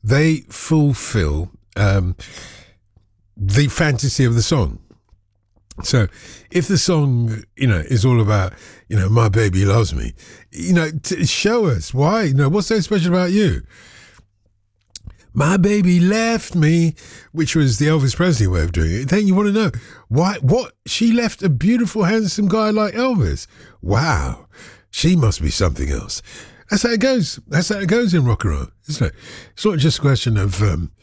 they fulfill the fantasy of the song. So if the song, is all about, my baby loves me, show us why, what's so special about you? My baby left me, which was the Elvis Presley way of doing it. Then you want to know what she left a beautiful, handsome guy like Elvis. Wow. She must be something else. That's how it goes. That's how it goes in rock and roll, isn't it? It's not just a question of,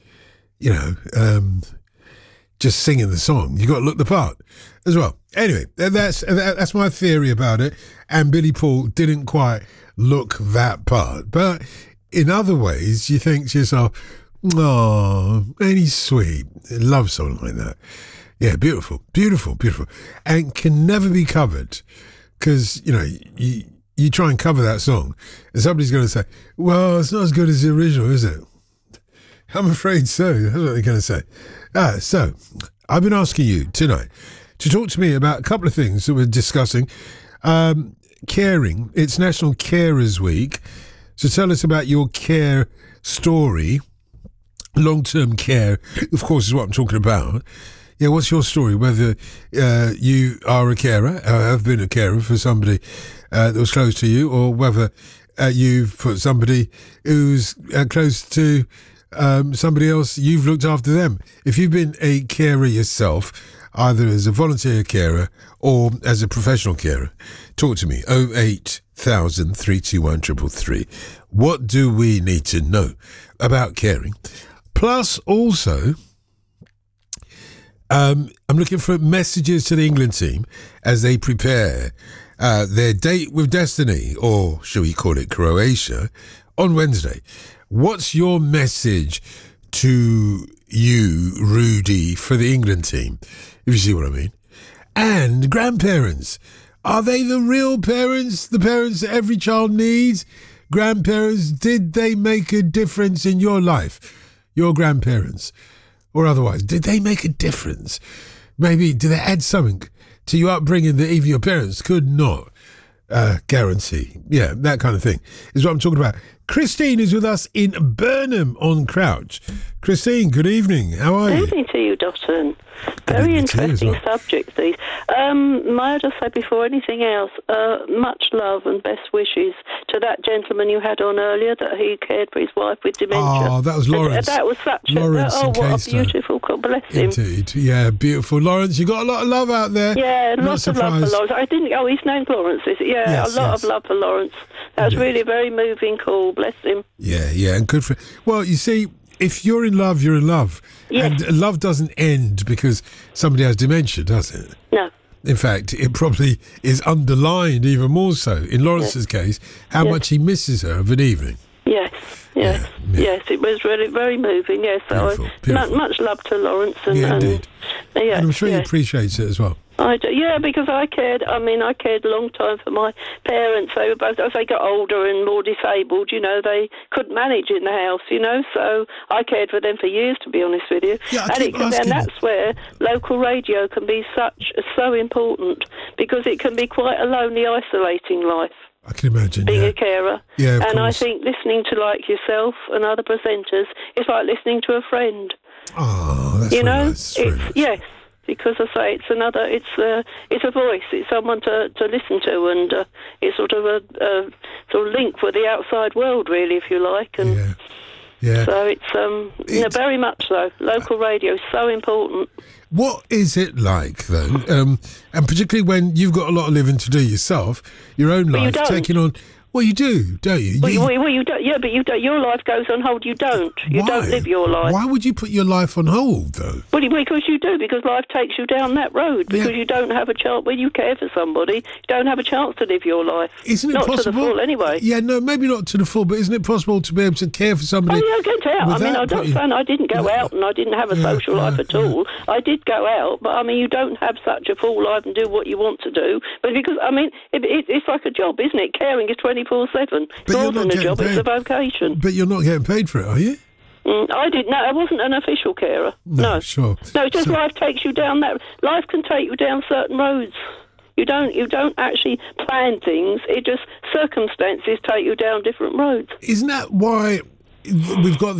just singing the song. You got to look the part as well. Anyway, that's my theory about it. And Billy Paul didn't quite look that part. But in other ways, you think to yourself, oh, and he's sweet. I love something like that. Yeah, beautiful, beautiful, beautiful. And can never be covered because, you try and cover that song and somebody's going to say, well, it's not as good as the original, is it? I'm afraid so. That's what they're going to say. So I've been asking you tonight to talk to me about a couple of things that we're discussing. Caring. It's National Carers Week. So tell us about your care story. Long-term care, of course, is what I'm talking about. Yeah, what's your story? Whether you are a carer, have been a carer for somebody that was close to you, or whether you've put somebody who's close to somebody else, you've looked after them. If you've been a carer yourself, either as a volunteer carer or as a professional carer, talk to me. 08000 321 333. What do we need to know about caring? Plus, also, I'm looking for messages to the England team as they prepare their date with destiny, or shall we call it Croatia, on Wednesday. What's your message to you, Rudy, for the England team, if you see what I mean? And grandparents. Are they the real parents, the parents that every child needs? Grandparents, did they make a difference in your life? Your grandparents, or otherwise, did they make a difference? Maybe, did they add something to your upbringing that even your parents could not guarantee? Yeah, that kind of thing is what I'm talking about. Christine is with us in Burnham on Crouch. Christine, good evening. How are you? Good evening to you, Dotton. Very interesting subject, these. May I just say before anything else, much love and best wishes to that gentleman you had on earlier, that he cared for his wife with dementia. Oh, that was Lawrence. That was such Lawrence what a beautiful, bless him. Indeed, yeah, beautiful. Lawrence, you got a lot of love out there. Yeah, lots of love for Lawrence. His name's Lawrence, is it? Yeah, yes, a lot of love for Lawrence. That was really very moving, cool, bless him. Yeah, and good for... Well, you see, if you're in love, you're in love. Yes. And love doesn't end because somebody has dementia, does it? No. In fact, it probably is underlined even more so, in Lawrence's case, how much he misses her of an evening. Yes, it was really very moving, yes. Beautiful. Much love to Lawrence. Indeed. And I'm sure he appreciates it as well. I do, because I cared a long time for my parents. They were both, as they got older and more disabled, they couldn't manage in the house, so I cared for them for years, to be honest with you. Yeah, and that's where local radio can be so important, because it can be quite a lonely, isolating life. I can imagine, being a carer. Yeah, of and course. I think listening to like yourself and other presenters is like listening to a friend. Oh, that's very nice. Yes. Because I say it's a voice, it's someone to listen to, and it's sort of a sort of link with the outside world, really, if you like. And so it's very much so. Local radio is so important. What is it like, though? And particularly when you've got a lot of living to do yourself, your own life, taking on. Well, you do, don't you? Well, you don't. Yeah, but you don't. Your life goes on hold. You don't. You don't live your life. Why would you put your life on hold, though? Well, because you do. Because life takes you down that road. Because you don't have a chance. When you care for somebody, you don't have a chance to live your life. Isn't it not possible? To the full, anyway. Yeah, no, maybe not to the full. But isn't it possible to be able to care for somebody? Oh, yeah, get out. I'm not saying I didn't go out and I didn't have a social life at all. I did go out, but you don't have such a full life and do what you want to do. But because it's like a job, isn't it? Caring is 24/7. It's more than a job, it's a vocation. But you're not getting paid for it, are you? I didn't. No, I wasn't an official carer. No. Sure. No, it's just life takes you down that. Life can take you down certain roads. You don't actually plan things. It just circumstances take you down different roads. Isn't that why we've got